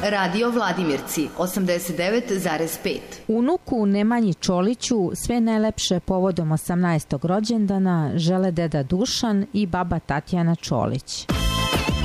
Radio Vladimirci 89,5. Unuku Nemanji Čoliću sve najlepše povodom 18. rođendana žele deda Dušan i baba Tatjana Čolić.